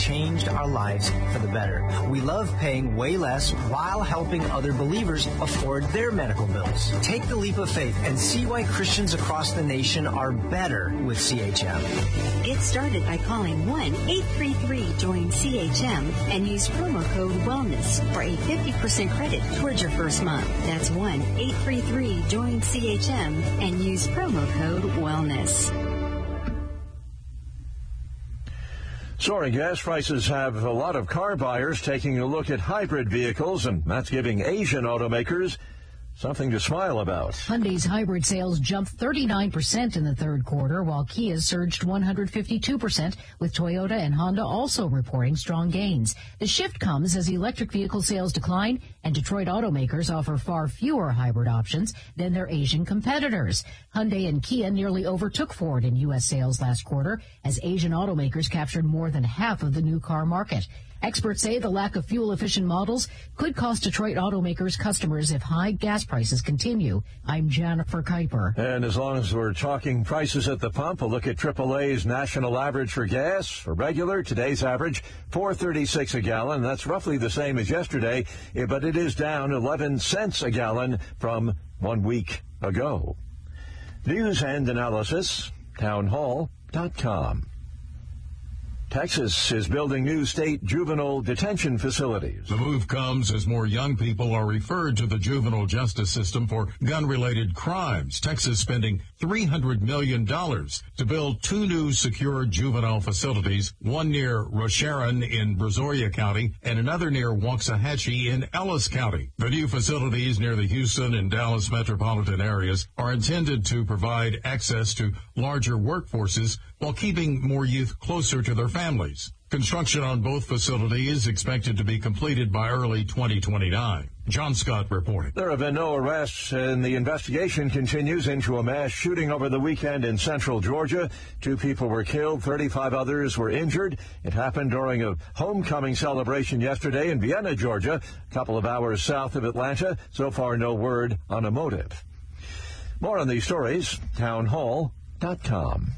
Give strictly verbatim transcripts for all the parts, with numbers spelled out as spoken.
changed our lives for the better. We love paying way less while helping other believers afford their medical bills. Take the leap of faith and see why Christians across the nation are better with C H M. Get started by calling one eight three three join C H M and use promo code WELLNESS for a fifty percent credit towards your first month. That's one eight three three join C H M and use promo code WELLNESS. Soaring gas prices have a lot of car buyers taking a look at hybrid vehicles, and that's giving Asian automakers something to smile about. Hyundai's hybrid sales jumped thirty-nine percent in the third quarter, while Kia surged one hundred fifty-two percent, with Toyota and Honda also reporting strong gains. The shift comes as electric vehicle sales decline, and Detroit automakers offer far fewer hybrid options than their Asian competitors. Hyundai and Kia nearly overtook Ford in U S sales last quarter, as Asian automakers captured more than half of the new car market. Experts say the lack of fuel-efficient models could cost Detroit automakers customers if high gas prices continue. I'm Jennifer Kuiper. And as long as we're talking prices at the pump, a look at triple A's national average for gas. For regular, today's average, four thirty-six a gallon. That's roughly the same as yesterday, but it is down eleven cents a gallon from one week ago. News and analysis, townhall dot com. Texas is building new state juvenile detention facilities. The move comes as more young people are referred to the juvenile justice system for gun-related crimes. Texas spending three hundred million dollars to build two new secure juvenile facilities, one near Rosharon in Brazoria County and another near Waxahachie in Ellis County. The new facilities near the Houston and Dallas metropolitan areas are intended to provide access to larger workforces while keeping more youth closer to their families. Construction on both facilities is expected to be completed by early twenty twenty-nine. John Scott reporting. There have been no arrests, and the investigation continues into a mass shooting over the weekend in central Georgia. Two people were killed, thirty-five others were injured. It happened during a homecoming celebration yesterday in Vienna, Georgia, a couple of hours south of Atlanta. So far, no word on a motive. More on these stories, townhall dot com.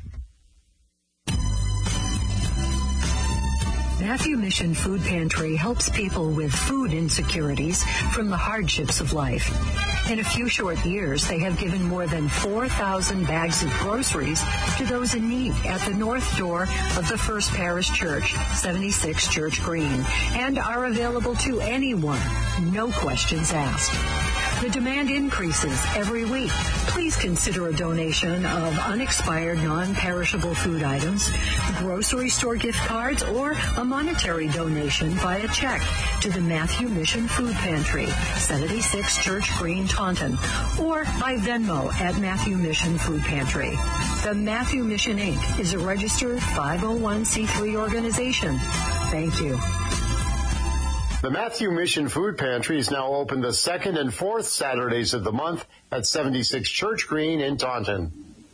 Matthew Mission Food Pantry helps people with food insecurities from the hardships of life. In a few short years, they have given more than four thousand bags of groceries to those in need at the north door of the First Parish Church, seventy-six Church Green, and are available to anyone, no questions asked. The demand increases every week. Please consider a donation of unexpired, non-perishable food items, grocery store gift cards, or a monetary donation via check to the Matthew Mission Food Pantry, seventy-six Church Green, Taunton, or by Venmo at Matthew Mission Food Pantry. The Matthew Mission, Incorporated is a registered five oh one c three organization. Thank you. The Matthew Mission Food Pantry is now open the second and fourth Saturdays of the month at seventy-six Church Green in Taunton.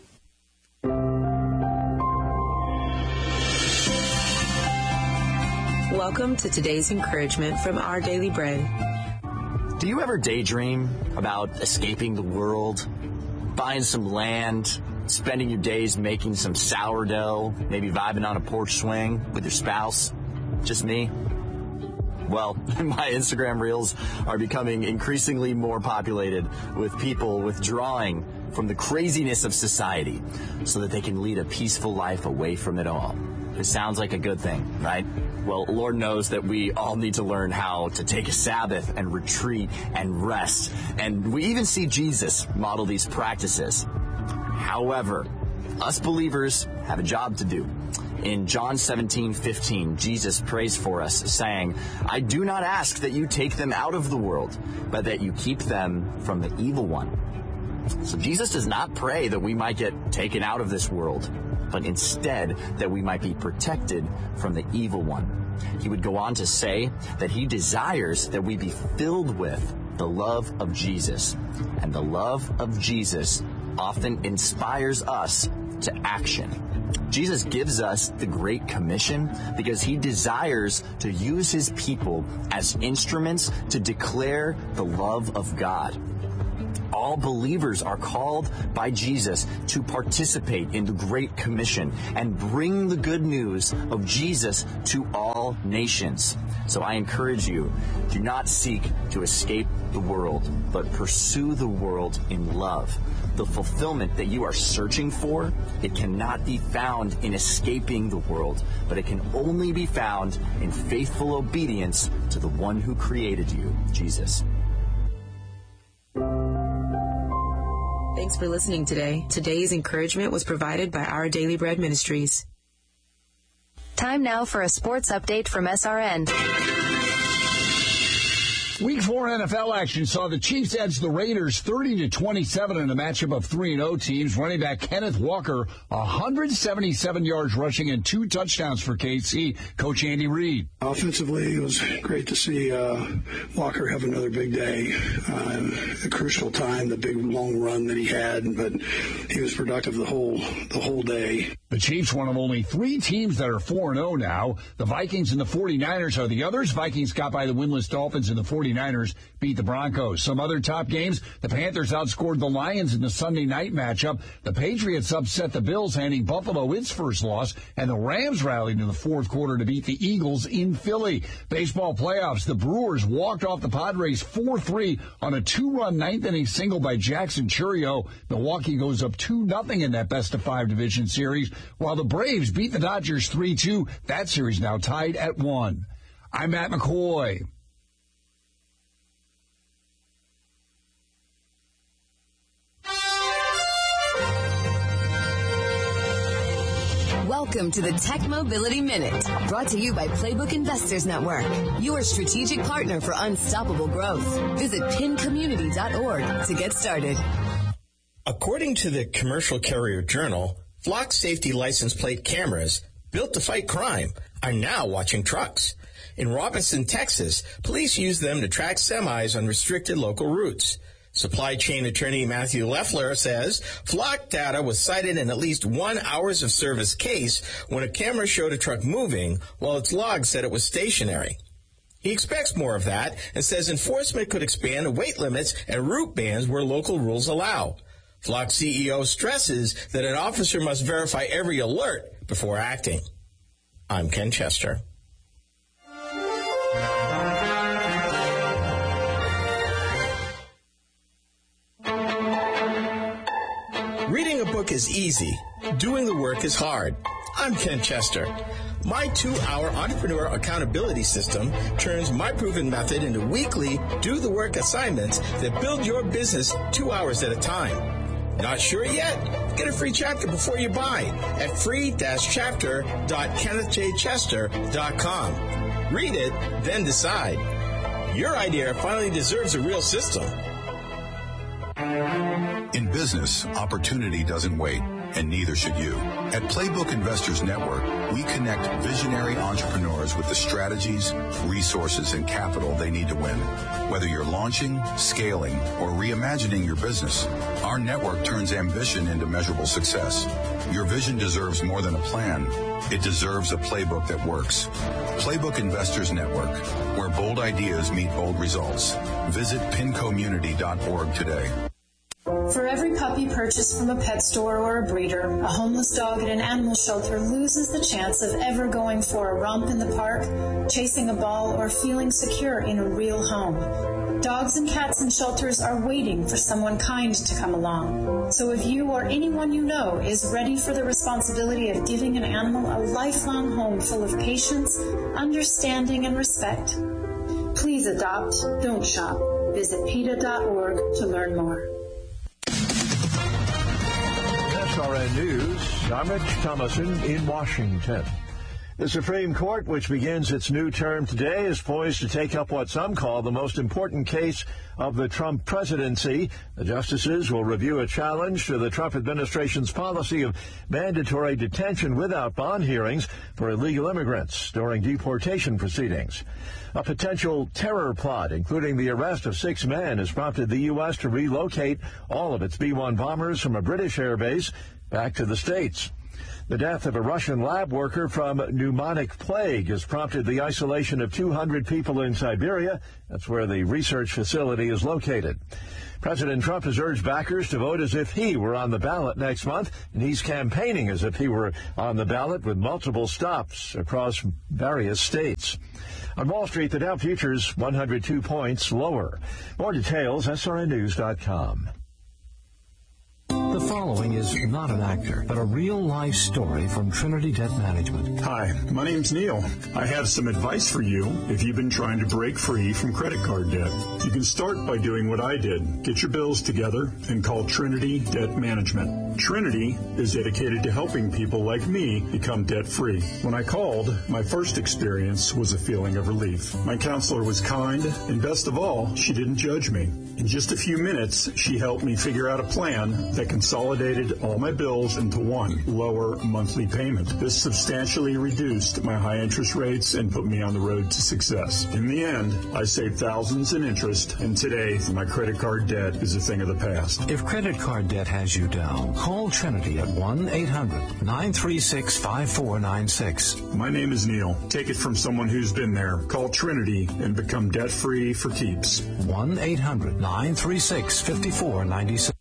Welcome to today's encouragement from Our Daily Bread. Do you ever daydream about escaping the world, buying some land, spending your days making some sourdough, maybe vibing on a porch swing with your spouse? Just me? Well, my Instagram reels are becoming increasingly more populated with people withdrawing from the craziness of society so that they can lead a peaceful life away from it all. It sounds like a good thing, right? Well, Lord knows that we all need to learn how to take a Sabbath and retreat and rest. And we even see Jesus model these practices. However, us believers have a job to do. In John seventeen fifteen, Jesus prays for us, saying, I do not ask that you take them out of the world, but that you keep them from the evil one. So Jesus does not pray that we might get taken out of this world, but instead that we might be protected from the evil one. He would go on to say that he desires that we be filled with the love of Jesus. And the love of Jesus often inspires us to action. Jesus gives us the Great Commission because he desires to use his people as instruments to declare the love of God. all believers are called by Jesus to participate in the Great Commission and bring the good news of Jesus to all nations. So I encourage you, do not seek to escape the world, but pursue the world in love. The fulfillment that you are searching for, it cannot be found in escaping the world, but it can only be found in faithful obedience to the one who created you, Jesus. Thanks for listening today. Today's encouragement was provided by Our Daily Bread Ministries. Time now for a sports update from S R N. Week four N F L action saw the Chiefs edge the Raiders thirty to twenty-seven in a matchup of three and oh teams. Running back Kenneth Walker, one hundred seventy-seven yards rushing and two touchdowns for K C. Coach Andy Reid. Offensively, it was great to see uh, Walker have another big day. Uh, a crucial time, the big long run that he had, but he was productive the whole the whole day. The Chiefs, one of only three teams that are four and oh now. The Vikings and the forty-niners are the others. Vikings got by the winless Dolphins, and the forty-niners beat the Broncos. Some other top games, the Panthers outscored the Lions in the Sunday night matchup. The Patriots upset the Bills, handing Buffalo its first loss, and the Rams rallied in the fourth quarter to beat the Eagles in Philly. Baseball playoffs, the Brewers walked off the Padres four three on a two-run ninth-inning single by Jackson Chourio. Milwaukee goes up two nothing in that best-of-five division series, while the Braves beat the Dodgers three two. That series now tied at one. I'm Matt McCoy. Welcome to the Tech Mobility Minute, brought to you by Playbook Investors Network, your strategic partner for unstoppable growth. Visit pin community dot org to get started. According to the Commercial Carrier Journal, Flock safety license plate cameras, built to fight crime, are now watching trucks. In Robinson, Texas, police use them to track semis on restricted local routes. Supply chain attorney Matthew Leffler says Flock data was cited in at least one hours of service case when a camera showed a truck moving while its log said it was stationary. He expects more of that and says enforcement could expand to weight limits and route bans where local rules allow. Flock C E O stresses that an officer must verify every alert before acting. I'm Ken Chester. Reading a book is easy. Doing the work is hard. I'm Ken Chester. My two-hour entrepreneur accountability system turns my proven method into weekly do-the-work assignments that build your business two hours at a time. Not sure yet? Get a free chapter before you buy at free dash chapter dot kenneth j chester dot com. Read it, then decide. Your idea finally deserves a real system. In business, opportunity doesn't wait, and neither should you. At Playbook Investors Network, we connect visionary entrepreneurs with the strategies, resources, and capital they need to win. Whether you're launching, scaling, or reimagining your business, our network turns ambition into measurable success. Your vision deserves more than a plan. It deserves a playbook that works. Playbook Investors Network, where bold ideas meet bold results. Visit pin community dot org today. For every puppy purchased from a pet store or a breeder, a homeless dog at an animal shelter loses the chance of ever going for a romp in the park, chasing a ball, or feeling secure in a real home. Dogs and cats in shelters are waiting for someone kind to come along. So if you or anyone you know is ready for the responsibility of giving an animal a lifelong home full of patience, understanding, and respect, please adopt, don't shop. Visit P E T A dot org to learn more. S R N News, I'm Rich Thomason in Washington. The Supreme Court, which begins its new term today, is poised to take up what some call the most important case of the Trump presidency. The justices will review a challenge to the Trump administration's policy of mandatory detention without bond hearings for illegal immigrants during deportation proceedings. A potential terror plot, including the arrest of six men, has prompted the U S to relocate all of its B one bombers from a British airbase back to the States. The death of a Russian lab worker from pneumonic plague has prompted the isolation of two hundred people in Siberia. That's where the research facility is located. President Trump has urged backers to vote as if he were on the ballot next month, and he's campaigning as if he were on the ballot with multiple stops across various states. On Wall Street, the Dow futures one hundred two points lower. More details, S R N news dot com. The following is not an actor, but a real-life story from Trinity Debt Management. Hi, my name's Neil. I have some advice for you if you've been trying to break free from credit card debt. You can start by doing what I did. Get your bills together and call Trinity Debt Management. Trinity is dedicated to helping people like me become debt-free. When I called, my first experience was a feeling of relief. My counselor was kind, and best of all, she didn't judge me. In just a few minutes, she helped me figure out a plan that consolidated all my bills into one lower monthly payment. This substantially reduced my high interest rates and put me on the road to success. In the end, I saved thousands in interest, and today my credit card debt is a thing of the past. If credit card debt has you down, call Trinity at one eight hundred nine three six five four nine six. My name is Neil. Take it from someone who's been there. Call Trinity and become debt-free for keeps. one eight hundred nine three six five four nine six.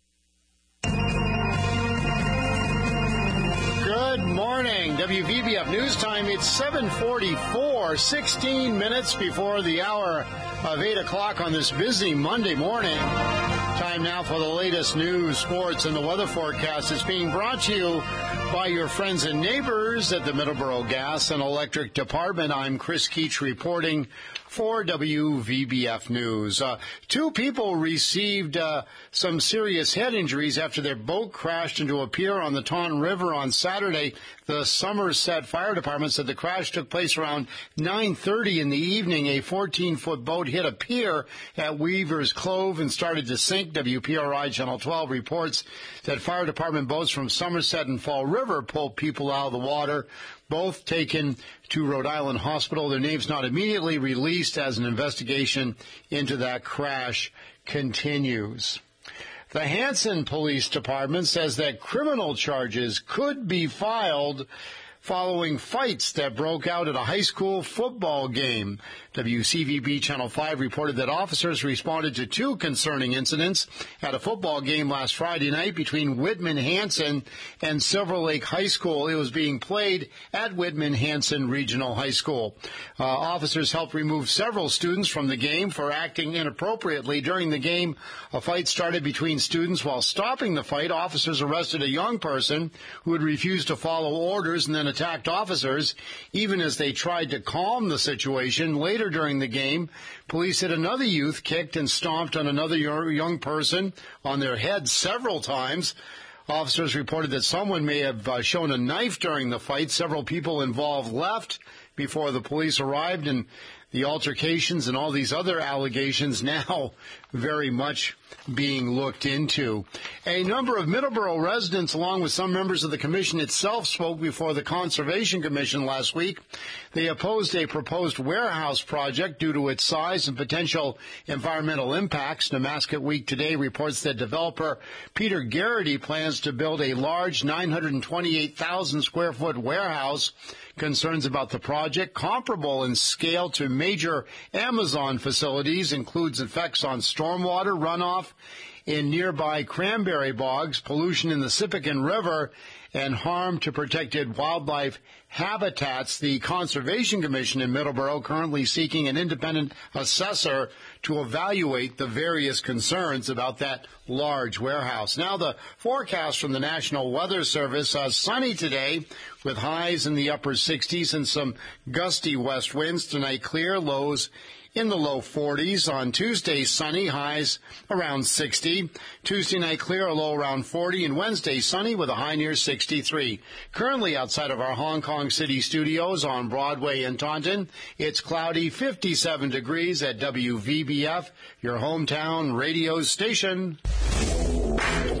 Good morning, W V B F News Time. It's seven forty-four, sixteen minutes before the hour of eight o'clock on this busy Monday morning. Time now for the latest news, sports, and the weather forecast. It's being brought to you by your friends and neighbors at the Middleborough Gas and Electric Department. I'm Chris Keach reporting for W V B F News. Uh, two people received uh, some serious head injuries after their boat crashed into a pier on the Taunton River on Saturday. The Somerset Fire Department said the crash took place around nine thirty in the evening. A fourteen-foot boat hit a pier at Weaver's Cove and started to sink. W P R I Channel twelve reports that fire department boats from Somerset and Fall River pulled people out of the water, both taken to Rhode Island Hospital. Their names not immediately released as an investigation into that crash continues. The Hanson Police Department says that criminal charges could be filed following fights that broke out at a high school football game. W C V B Channel five reported that officers responded to two concerning incidents at a football game last Friday night between Whitman-Hanson and Silver Lake High School. It was being played at Whitman-Hanson Regional High School. Uh, officers helped remove several students from the game for acting inappropriately. During the game, a fight started between students. While stopping the fight, officers arrested a young person who had refused to follow orders and then attacked officers, even as they tried to calm the situation. Later during the game, police hit another youth, kicked and stomped on another young person on their head several times. Officers reported that someone may have uh, shown a knife during the fight. Several people involved left before the police arrived, and the altercations and all these other allegations now very much being looked into. A number of Middleborough residents, along with some members of the commission itself, spoke before the Conservation Commission last week. They opposed a proposed warehouse project due to its size and potential environmental impacts. Nemasket Week today reports that developer Peter Garrity plans to build a large nine hundred twenty-eight thousand square foot warehouse. Concerns about the project, comparable in scale to major Amazon facilities, includes effects on stormwater runoff in nearby cranberry bogs, pollution in the Sippican River, and harm to protected wildlife habitats. The Conservation Commission in Middleborough currently seeking an independent assessor to evaluate the various concerns about that large warehouse. Now the forecast from the National Weather Service, uh, sunny today with highs in the upper sixties and some gusty west winds. Tonight clear, lows in the low forties. On Tuesday, sunny, highs around sixty. Tuesday night clear, a low around forty. And Wednesday, sunny with a high near sixty-three. Currently outside of our Hong Kong City studios on Broadway in Taunton, it's cloudy, fifty-seven degrees at W V B F, your hometown radio station.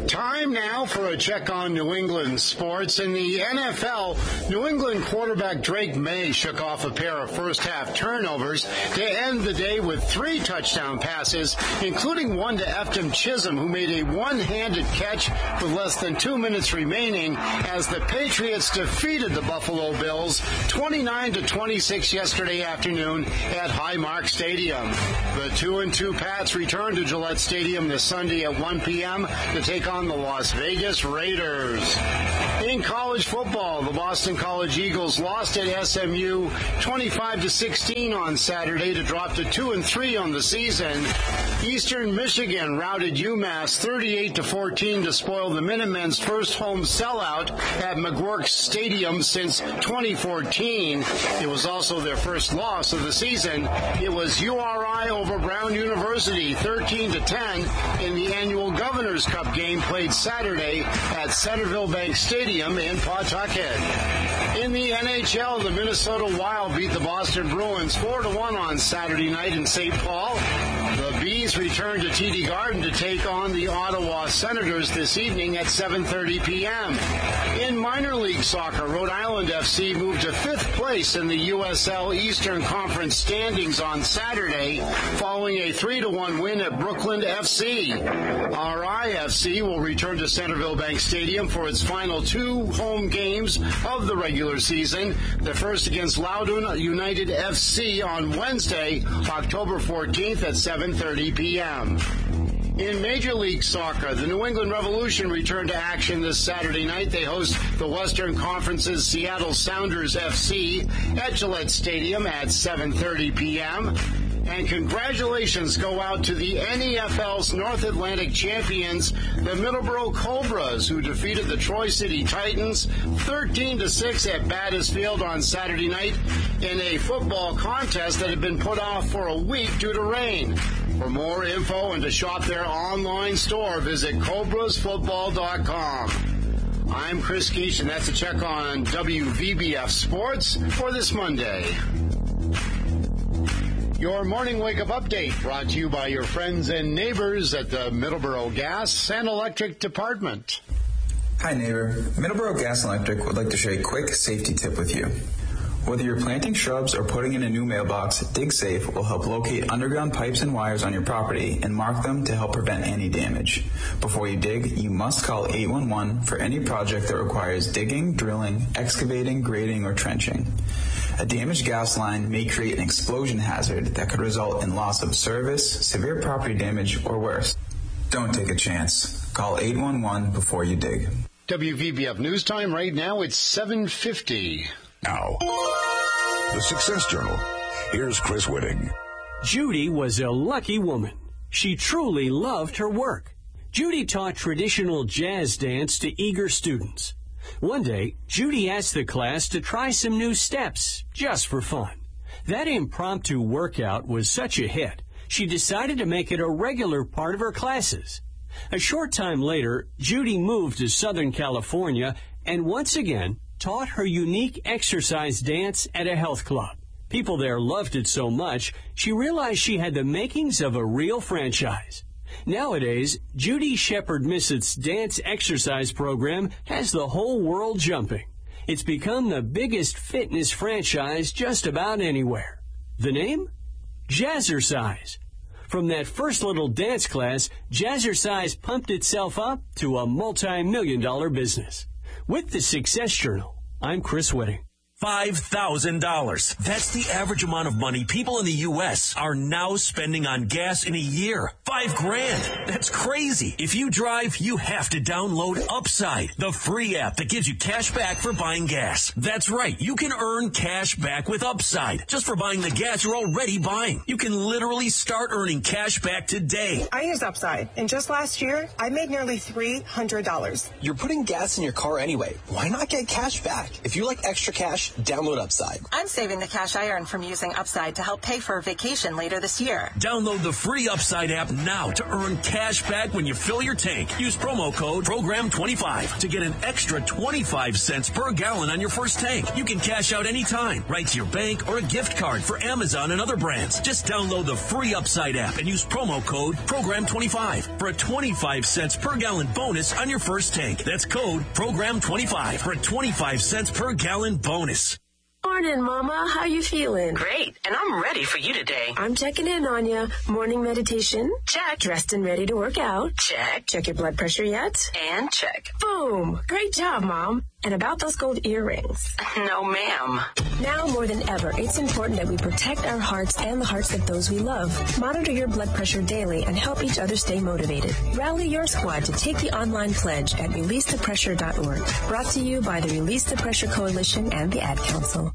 Time now for a check on New England sports. In the N F L, New England quarterback Drake May shook off a pair of first-half turnovers to end the day with three touchdown passes, including one to Eftim Chisholm, who made a one-handed catch with less than two minutes remaining as the Patriots defeated the Buffalo Bills twenty-nine to twenty-six yesterday afternoon at Highmark Stadium. The two and two Pats return to Gillette Stadium this Sunday at one p.m. to take on the Las Vegas Raiders. In college football, the Boston College Eagles lost at S M U twenty-five to sixteen on Saturday to drop to two and three on the season. Eastern Michigan routed UMass thirty-eight to fourteen to spoil the Minutemen's first home sellout at McGuirk Stadium since twenty fourteen. It was also their first loss of the season. It was U R I over Brown University thirteen to ten in the annual Governor's Cup game played Saturday at Centerville Bank Stadium in Pawtucket. In the N H L, the Minnesota Wild beat the Boston Bruins four to one on Saturday night in Saint Paul. The Bees return to T D Garden to take on the Ottawa Senators this evening at seven thirty p.m. In minor league soccer, Rhode Island F C moved to fifth place in the U S L Eastern Conference standings on Saturday following a three to one win at Brooklyn F C. R I F C will return to Centerville Bank Stadium for its final two home games of the regular season. The first against Loudoun United F C on Wednesday, October fourteenth at seven thirty p.m. In Major League Soccer, the New England Revolution returned to action this Saturday night. They host the Western Conference's Seattle Sounders F C at Gillette Stadium at seven thirty p.m. And congratulations go out to the N E F L's North Atlantic champions, the Middleborough Cobras, who defeated the Troy City Titans thirteen to six at Battis Field on Saturday night in a football contest that had been put off for a week due to rain. For more info and to shop their online store, visit cobras football dot com. I'm Chris Geach, and that's a check on W V B F Sports for this Monday. Your morning wake-up update brought to you by your friends and neighbors at the Middleborough Gas and Electric Department. Hi, neighbor. Middleborough Gas and Electric would like to share a quick safety tip with you. Whether you're planting shrubs or putting in a new mailbox, DigSafe will help locate underground pipes and wires on your property and mark them to help prevent any damage. Before you dig, you must call eight one one for any project that requires digging, drilling, excavating, grading, or trenching. A damaged gas line may create an explosion hazard that could result in loss of service, severe property damage, or worse. Don't take a chance. Call eight one one before you dig. W V B F News Time right now, it's seven fifty. Now, the Success Journal. Here's Chris Whitting. Judy was a lucky woman. She truly loved her work. Judy taught traditional jazz dance to eager students. One day, Judy asked the class to try some new steps, just for fun. That impromptu workout was such a hit, she decided to make it a regular part of her classes. A short time later, Judy moved to Southern California and once again taught her unique exercise dance at a health club. People there loved it so much, she realized she had the makings of a real franchise. Nowadays, Judy Shepard-Missett's dance exercise program has the whole world jumping. It's become the biggest fitness franchise just about anywhere. The name? Jazzercise. From that first little dance class, Jazzercise pumped itself up to a multi-million dollar business. With the Success Journal, I'm Chris Whitting. five thousand dollars. That's the average amount of money people in the U S are now spending on gas in a year. Five grand. That's crazy. If you drive, you have to download Upside, the free app that gives you cash back for buying gas. That's right. You can earn cash back with Upside just for buying the gas you're already buying. You can literally start earning cash back today. I use Upside, and just last year, I made nearly three hundred dollars. You're putting gas in your car anyway. Why not get cash back? If you like extra cash, cash. Download Upside. I'm saving the cash I earn from using Upside to help pay for a vacation later this year. Download the free Upside app now to earn cash back when you fill your tank. Use promo code program twenty-five to get an extra twenty-five cents per gallon on your first tank. You can cash out anytime, right to your bank or a gift card for Amazon and other brands. Just download the free Upside app and use promo code program twenty-five for a twenty-five cents per gallon bonus on your first tank. That's code program twenty-five for a twenty-five cents per gallon bonus. Morning, Mama. How you feeling? Great, and I'm ready for you today. I'm checking in on you. Morning meditation? Check. Dressed and ready to work out? Check. Check your blood pressure yet? And check. Boom. Great job, Mom. And about those gold earrings? No, ma'am. Now more than ever, it's important that we protect our hearts and the hearts of those we love. Monitor your blood pressure daily and help each other stay motivated. Rally your squad to take the online pledge at release the pressure dot org. Brought to you by the Release the Pressure Coalition and the Ad Council.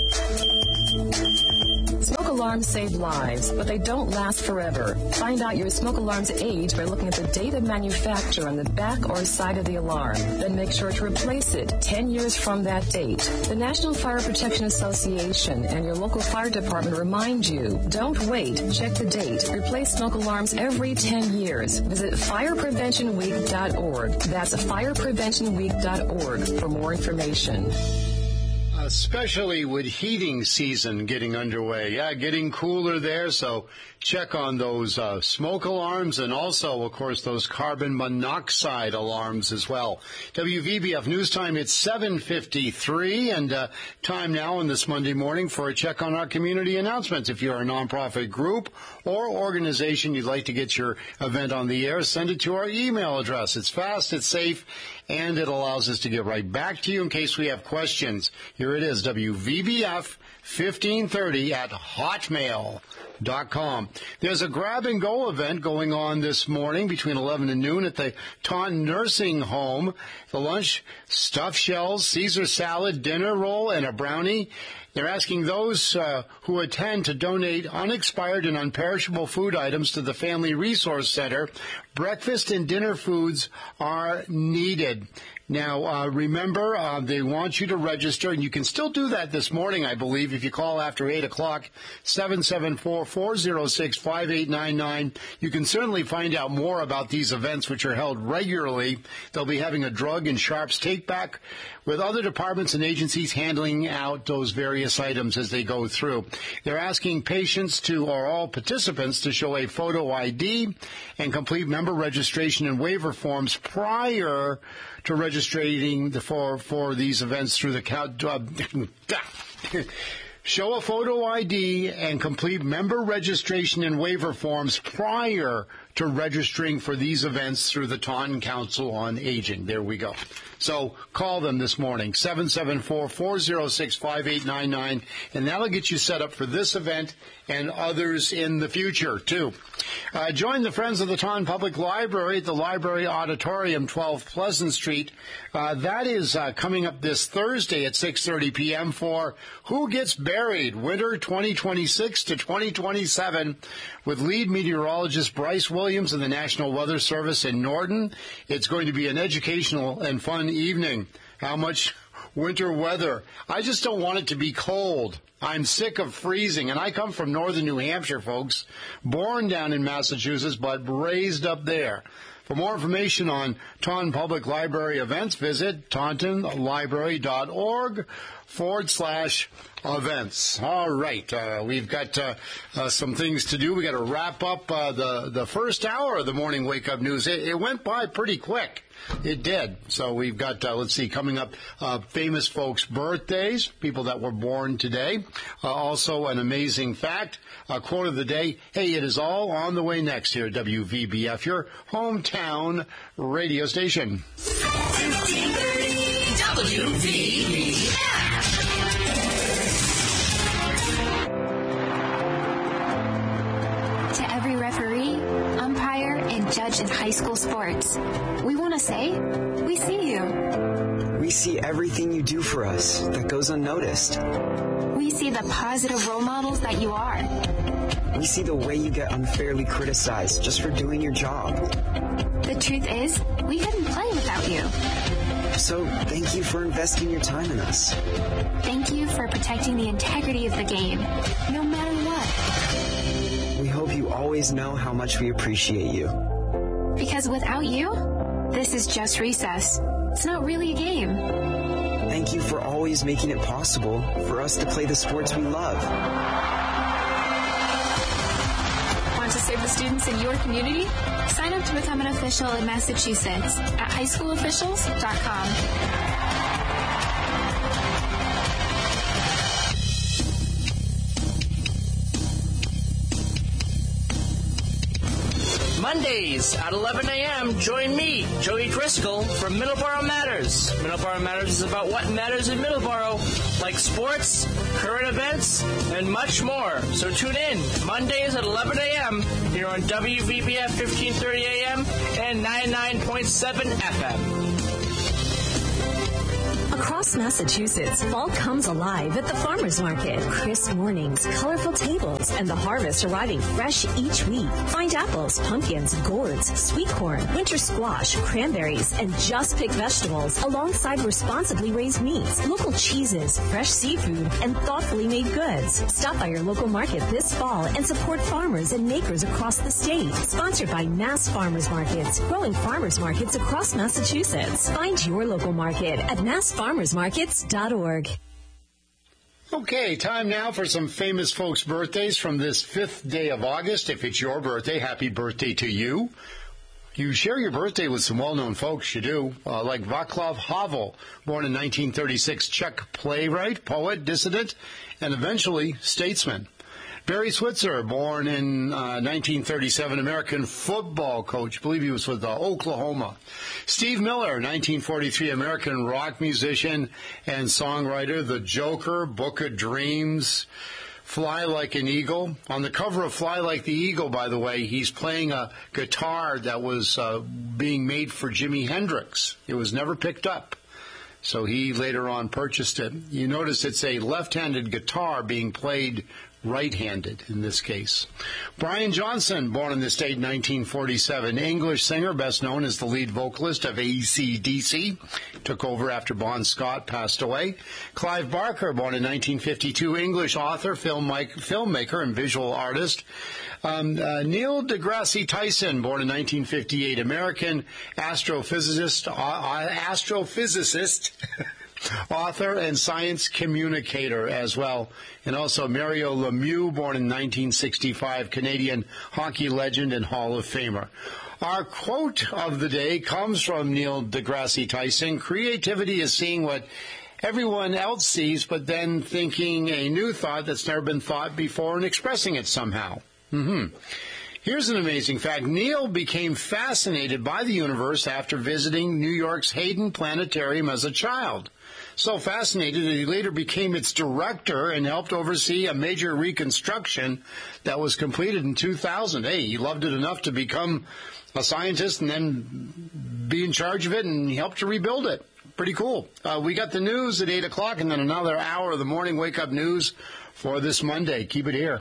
Smoke alarms save lives, but they don't last forever. Find out your smoke alarm's age by looking at the date of manufacture on the back or side of the alarm. Then make sure to replace it ten years from that date. The National Fire Protection Association and your local fire department remind you, don't wait. Check the date. Replace smoke alarms every ten years. Visit fire prevention week dot org. That's fire prevention week dot org for more information. Especially with heating season getting underway. Yeah, getting cooler there, so check on those uh, smoke alarms and also, of course, those carbon monoxide alarms as well. W V B F News Time, it's seven fifty-three, and uh, time now on this Monday morning for a check on our community announcements. If you're a nonprofit group or organization you'd like to get your event on the air, send it to our email address. It's fast, it's safe, and it allows us to get right back to you in case we have questions. Here it is, W V B F fifteen thirty at hotmail dot com. There's a grab-and-go event going on this morning between eleven and noon at the Taunton Nursing Home. The lunch, stuffed shells, Caesar salad, dinner roll, and a brownie. They're asking those uh, who attend to donate unexpired and unperishable food items to the Family Resource Center. Breakfast and dinner foods are needed. Now, uh, remember, uh, they want you to register, and you can still do that this morning, I believe, if you call after eight o'clock, seven seven four, four oh six, five eight nine nine. You can certainly find out more about these events, which are held regularly. They'll be having a drug and sharps take-back with other departments and agencies handling out those various items as they go through. They're asking patients to, or all participants, to show a photo I D and complete member registration and waiver forms prior to registering the, for, for these events through the count. Uh, show a photo I D and complete member registration and waiver forms prior to registering for these events through the Taunton Council on Aging. There we go. So call them this morning, seven seven four, four oh six, five eight nine nine, and that'll get you set up for this event and others in the future, too. Uh, join the Friends of the Taunton Public Library at the Library Auditorium, twelve Pleasant Street. Uh, that is uh, coming up this Thursday at six thirty p.m. for Who Gets Buried? Winter twenty twenty-six to twenty twenty-seven with lead meteorologist Bryce Williams of the National Weather Service in Norton. It's going to be an educational and fun evening. How much winter weather? I just don't want it to be cold. I'm sick of freezing, and I come from northern New Hampshire, folks. Born down in Massachusetts, but raised up there. For more information on Taunton Public Library events, visit taunton library dot org forward slash events. All right, uh, we've got uh, uh, some things to do. We got to wrap up uh, the the first hour of the morning wake up news. It, it went by pretty quick. It did. So we've got, uh, let's see, coming up, uh, famous folks' birthdays, people that were born today. Uh, also, an amazing fact, a quote of the day. Hey, it is all on the way next here at W V B F, your hometown radio station. fifteen thirty W V B F. To every referee, umpire, and judge in high school sports, we want to say, we see you. We see everything you do for us that goes unnoticed. We see the positive role models that you are. We see the way you get unfairly criticized just for doing your job. The truth is, we couldn't play without you. So thank you for investing your time in us. Thank you for protecting the integrity of the game, no matter what. We hope you always know how much we appreciate you. Because without you, this is just recess. It's not really a game. Thank you for always making it possible for us to play the sports we love. Want to serve the students in your community? Sign up to become an official in Massachusetts at high school officials dot com. Mondays at eleven a.m., join me, Joey Driscoll, from Middleborough Matters. Middleborough Matters is about what matters in Middleborough, like sports, current events, and much more. So tune in Mondays at eleven a.m. here on W V B F fifteen thirty A M and ninety-nine point seven F M. Across Massachusetts, fall comes alive at the farmers market. Crisp mornings, colorful tables, and the harvest arriving fresh each week. Find apples, pumpkins, gourds, sweet corn, winter squash, cranberries, and just picked vegetables alongside responsibly raised meats, local cheeses, fresh seafood, and thoughtfully made goods. Stop by your local market this fall and support farmers and makers across the state. Sponsored by Mass Farmers Markets, growing farmers markets across Massachusetts. Find your local market at mass farmers markets dot org. Okay, time now for some famous folks' birthdays from this fifth day of August. If it's your birthday, happy birthday to you. You share your birthday with some well-known folks, you do, uh, like Václav Havel, born in nineteen thirty-six, Czech playwright, poet, dissident, and eventually statesman. Barry Switzer, born in uh, nineteen thirty-seven, American football coach. I believe he was with uh, Oklahoma. Steve Miller, nineteen forty-three, American rock musician and songwriter. The Joker, Book of Dreams, Fly Like an Eagle. On the cover of Fly Like the Eagle, by the way, he's playing a guitar that was uh, being made for Jimi Hendrix. It was never picked up, so he later on purchased it. You notice it's a left-handed guitar being played right-handed in this case. Brian Johnson, born in this state in nineteen forty-seven, English singer, best known as the lead vocalist of A C D C, took over after Bon Scott passed away. Clive Barker, born in nineteen fifty-two, English author, film filmmaker, and visual artist. Um, uh, Neil deGrasse Tyson, born in nineteen fifty-eight, American astrophysicist, uh, astrophysicist, author and science communicator as well. And also Mario Lemieux, born in nineteen sixty-five, Canadian hockey legend and Hall of Famer. Our quote of the day comes from Neil deGrasse Tyson. Creativity is seeing what everyone else sees, but then thinking a new thought that's never been thought before and expressing it somehow. Mm-hmm. Here's an amazing fact. Neil became fascinated by the universe after visiting New York's Hayden Planetarium as a child. So fascinated that he later became its director and helped oversee a major reconstruction that was completed in two thousand. Hey, he loved it enough to become a scientist and then be in charge of it, and he helped to rebuild it. Pretty cool. Uh, we got the news at eight o'clock, and then another hour of the morning wake-up news for this Monday. Keep it here.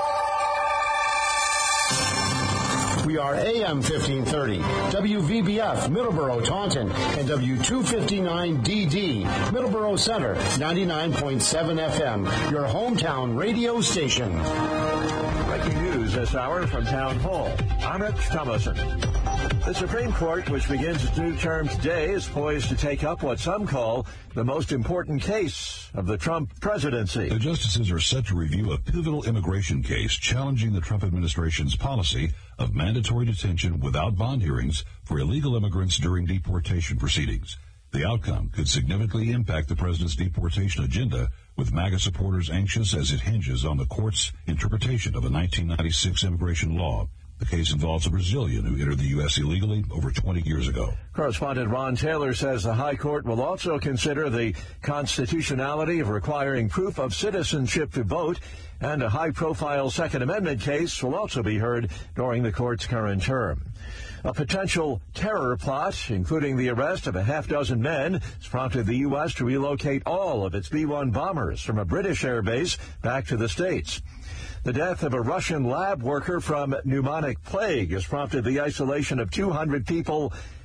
We are A M fifteen thirty, W V B F, Middleborough, Taunton, and W two fifty-nine D D, Middleborough Center, ninety-nine point seven F M, your hometown radio station. Breaking news this hour from Town Hall. I'm Rich Thomason. The Supreme Court, which begins its new term today, is poised to take up what some call the most important case of the Trump presidency. The justices are set to review a pivotal immigration case challenging the Trump administration's policy of mandatory detention without bond hearings for illegal immigrants during deportation proceedings. The outcome could significantly impact the president's deportation agenda, with MAGA supporters anxious as it hinges on the court's interpretation of a nineteen ninety-six immigration law. The case involves a Brazilian who entered the U S illegally over twenty years ago. Correspondent Ron Taylor says the High Court will also consider the constitutionality of requiring proof of citizenship to vote, and a high-profile Second Amendment case will also be heard during the court's current term. A potential terror plot, including the arrest of a half-dozen men, has prompted the U S to relocate all of its B one bombers from a British air base back to the States. The death of a Russian lab worker from pneumonic plague has prompted the isolation of two hundred people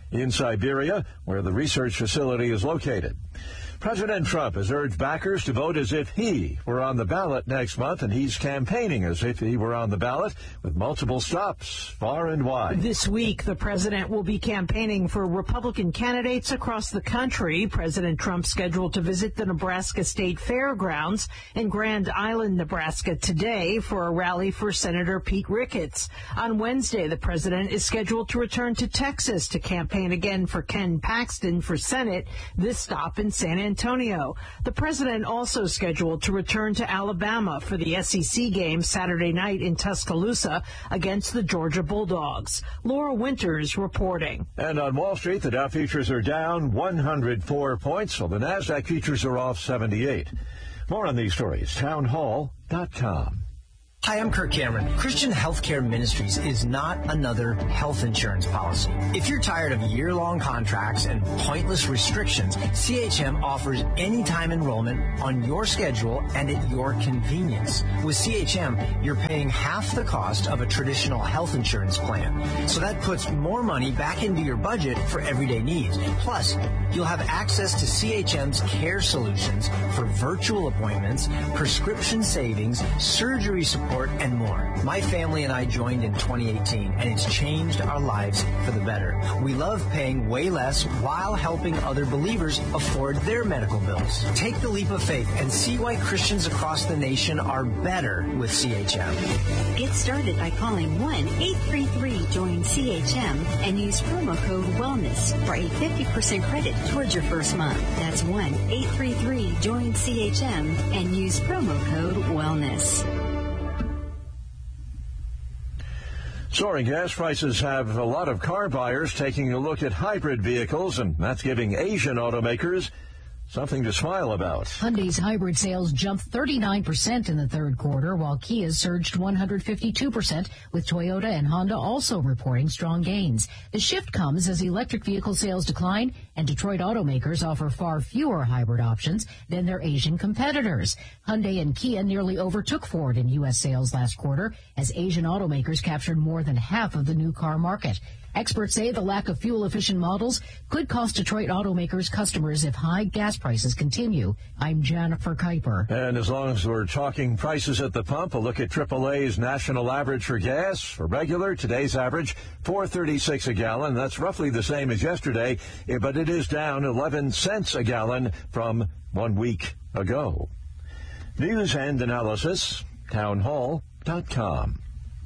in Siberia, where the research facility is located. President Trump has urged backers to vote as if he were on the ballot next month, and he's campaigning as if he were on the ballot with multiple stops far and wide. This week, the president will be campaigning for Republican candidates across the country. President Trump scheduled to visit the Nebraska State Fairgrounds in Grand Island, Nebraska today for a rally for Senator Pete Ricketts. On Wednesday, the president is scheduled to return to Texas to campaign again for Ken Paxton for Senate, this stop in San Antonio. Antonio. The president also scheduled to return to Alabama for the S E C game Saturday night in Tuscaloosa against the Georgia Bulldogs. Laura Winters reporting. And on Wall Street, the Dow futures are down one hundred four points, while the NASDAQ futures are off seventy-eight. More on these stories, town hall dot com. Hi, I'm Kirk Cameron. Christian Healthcare Ministries is not another health insurance policy. If you're tired of year-long contracts and pointless restrictions, C H M offers anytime enrollment on your schedule and at your convenience. With C H M, you're paying half the cost of a traditional health insurance plan. So that puts more money back into your budget for everyday needs. Plus, you'll have access to C H M's care solutions for virtual appointments, prescription savings, surgery support, and more. My family and I joined in twenty eighteen, and it's changed our lives for the better. We love paying way less while helping other believers afford their medical bills. Take the leap of faith and see why Christians across the nation are better with C H M. Get started by calling one eight three three join C H M and use promo code WELLNESS for a fifty percent credit towards your first month. That's one eight three three join C H M and use promo code WELLNESS. Soaring gas prices have a lot of car buyers taking a look at hybrid vehicles, and that's giving Asian automakers something to smile about. Hyundai's hybrid sales jumped thirty-nine percent in the third quarter, while Kia surged one hundred fifty-two percent, with Toyota and Honda also reporting strong gains. The shift comes as electric vehicle sales decline, and Detroit automakers offer far fewer hybrid options than their Asian competitors. Hyundai and Kia nearly overtook Ford in U S sales last quarter, as Asian automakers captured more than half of the new car market. Experts say the lack of fuel-efficient models could cost Detroit automakers customers if high gas prices continue. I'm Jennifer Kuiper. And as long as we're talking prices at the pump, a look at triple A's national average for gas. For regular, today's average, four thirty-six a gallon. That's roughly the same as yesterday, but it is down eleven cents a gallon from one week ago. News and analysis, town hall dot com.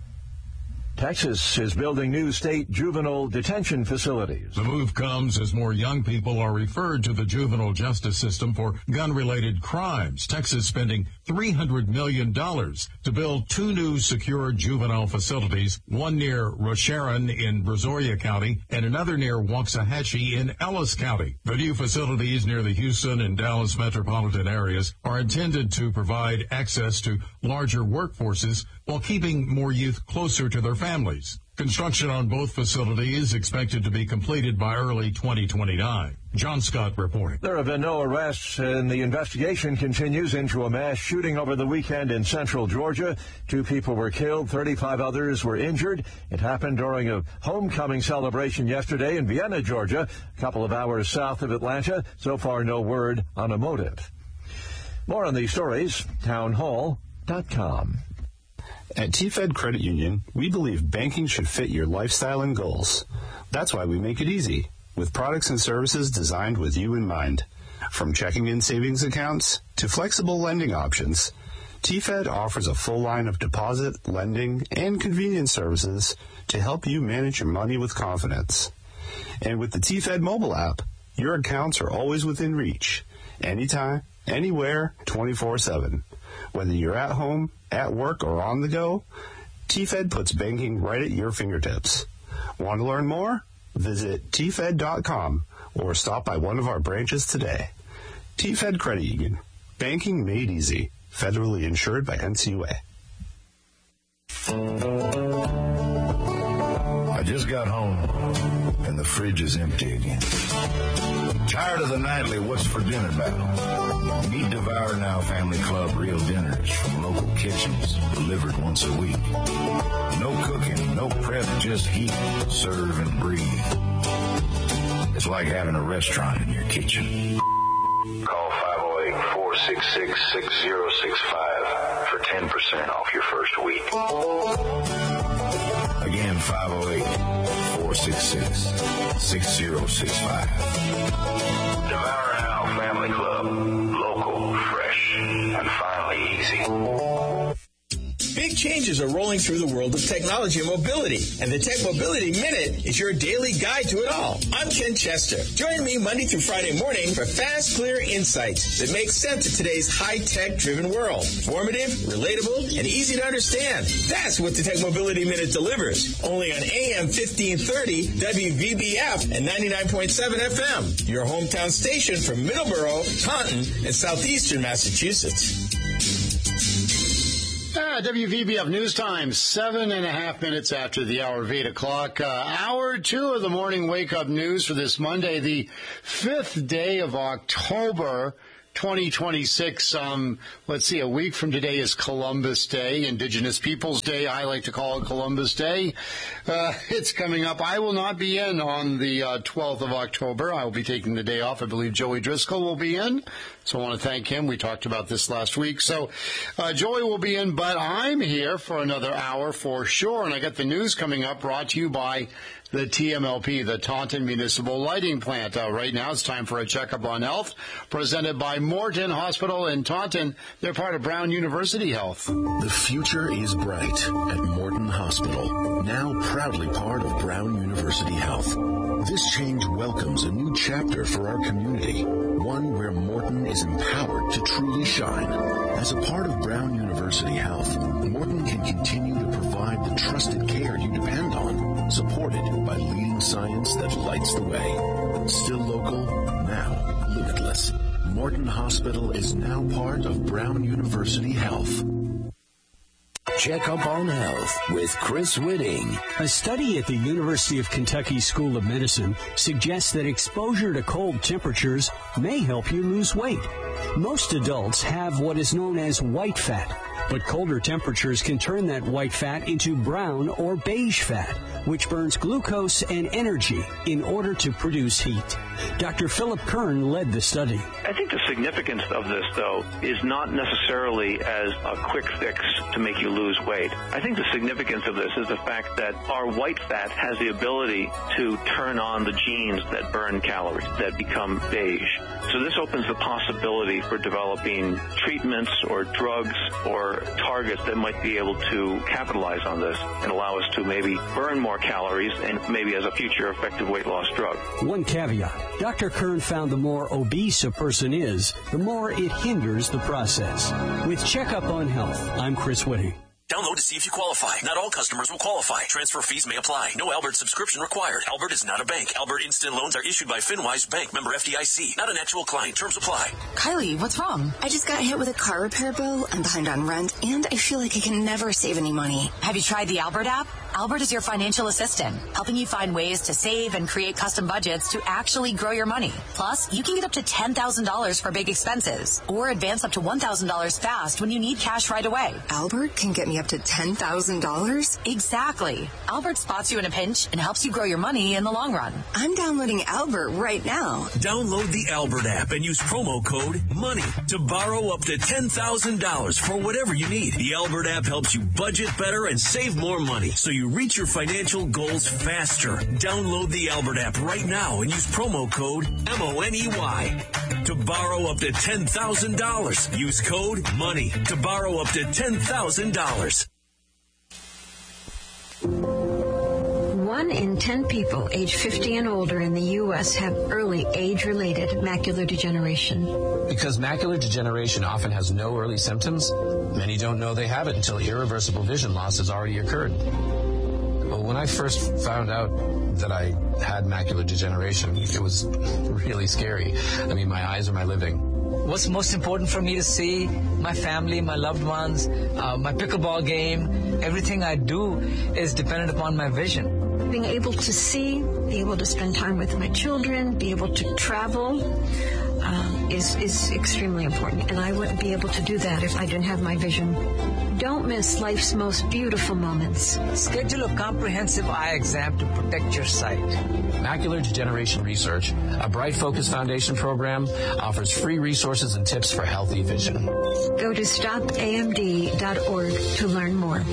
Texas is building new state juvenile detention facilities. The move comes as more young people are referred to the juvenile justice system for gun-related crimes. Texas spending three hundred million dollars to build two new secure juvenile facilities, one near Rocheron in Brazoria County and another near Waxahachie in Ellis County. The new facilities near the Houston and Dallas metropolitan areas are intended to provide access to larger workforces while keeping more youth closer to their families. Construction on both facilities is expected to be completed by early twenty twenty-nine. John Scott reporting. There have been no arrests, and the investigation continues into a mass shooting over the weekend in central Georgia. Two people were killed, thirty-five others were injured. It happened during a homecoming celebration yesterday in Vienna, Georgia, a couple of hours south of Atlanta. So far, no word on a motive. More on these stories, town hall dot com. At T-Fed Credit Union, we believe banking should fit your lifestyle and goals. That's why we make it easy, with products and services designed with you in mind. From checking and savings accounts to flexible lending options, T-Fed offers a full line of deposit, lending, and convenience services to help you manage your money with confidence. And with the T-Fed mobile app, your accounts are always within reach, anytime, anywhere, twenty-four seven. Whether you're at home, at work, or on the go, T-Fed puts banking right at your fingertips. Want to learn more? Visit T Fed dot com or stop by one of our branches today. T-Fed Credit Union. Banking made easy. Federally insured by N C U A. I just got home, and the fridge is empty again. Tired of the nightly what's for dinner battle? Meet Devour Now Family Club real dinners from local kitchens delivered once a week. No cooking, no prep, just heat, serve, and breathe. It's like having a restaurant in your kitchen. Call five oh eight, four six six, six oh six five for ten percent off your first week. Again, five oh eight, four six six, six oh six five. Devour Now Family Club. Local, fresh, and finally easy. Big changes are rolling through the world of technology and mobility, and the Tech Mobility Minute is your daily guide to it all. I'm Ken Chester. Join me Monday through Friday morning for fast, clear insights that make sense of today's high-tech driven world. Informative, relatable, and easy to understand. That's what the Tech Mobility Minute delivers. Only on A M fifteen thirty W V B F and ninety-nine point seven F M, your hometown station from Middleborough, Taunton, and southeastern Massachusetts. Ah, W V B F News Time, seven and a half minutes after the hour of eight o'clock. Uh, hour two of the morning wake-up news for this Monday, the fifth day of October, twenty twenty-six. Um, let's see, a week from today is Columbus Day, Indigenous Peoples Day. I like to call it Columbus Day. Uh, it's coming up. I will not be in on the uh, twelfth of October. I will be taking the day off. I believe Joey Driscoll will be in. So I want to thank him. We talked about this last week. So uh, Joey will be in, but I'm here for another hour for sure. And I got the news coming up brought to you by the T M L P, the Taunton Municipal Lighting Plant. Uh, right now it's time for a checkup on health presented by Morton Hospital in Taunton. They're part of Brown University Health. The future is bright at Morton Hospital, now proudly part of Brown University Health. This change welcomes a new chapter for our community, one where Morton is empowered to truly shine. As a part of Brown University Health, Morton can continue to provide the trusted care you depend on, supported by leading science that lights the way. Still local, now limitless. Morton Hospital is now part of Brown University Health. Check Up on Health with Chris Whitting. A study at the University of Kentucky School of Medicine suggests that exposure to cold temperatures may help you lose weight. Most adults have what is known as white fat, but colder temperatures can turn that white fat into brown or beige fat, which burns glucose and energy in order to produce heat. Doctor Philip Kern led the study. I think the significance of this, though, is not necessarily as a quick fix to make you lose weight. I think the significance of this is the fact that our white fat has the ability to turn on the genes that burn calories, that become beige. So this opens the possibility for developing treatments or drugs or targets that might be able to capitalize on this and allow us to maybe burn more calories and maybe as a future effective weight loss drug. One caveat. Doctor Kern found the more obese a person is, the more it hinders the process. With Checkup on Health, I'm Chris Whitting. Download to see if you qualify. Not all customers will qualify. Transfer fees may apply. No Albert subscription required. Albert is not a bank. Albert Instant Loans are issued by FinWise Bank, member F D I C. Not an actual client. Terms apply. Kylie, what's wrong? I just got hit with a car repair bill. I'm behind on rent, and I feel like I can never save any money. Have you tried the Albert app? Albert is your financial assistant, helping you find ways to save and create custom budgets to actually grow your money. Plus, you can get up to ten thousand dollars for big expenses, or advance up to one thousand dollars fast when you need cash right away. Albert can get me up to ten thousand dollars? Exactly. Albert spots you in a pinch and helps you grow your money in the long run. I'm downloading Albert right now. Download the Albert app and use promo code MONEY to borrow up to ten thousand dollars for whatever you need. The Albert app helps you budget better and save more money so you reach your financial goals faster. Download the Albert app right now and use promo code M O N E Y to borrow up to ten thousand dollars. Use code MONEY to borrow up to ten thousand dollars. One in ten people age fifty and older in the U S have early age-related macular degeneration. Because macular degeneration often has no early symptoms, many don't know they have it until irreversible vision loss has already occurred. Well, when I first found out that I had macular degeneration, it was really scary. I mean, my eyes are my living. What's most important for me to see? My family, my loved ones, uh, my pickleball game. Everything I do is dependent upon my vision. Being able to see, be able to spend time with my children, be able to travel um, is, is extremely important. And I wouldn't be able to do that if I didn't have my vision Don't miss life's most beautiful moments. Schedule a comprehensive eye exam to protect your sight. Macular Degeneration Research, a Bright Focus Foundation program, offers free resources and tips for healthy vision. Go to stop A M D dot org to learn more.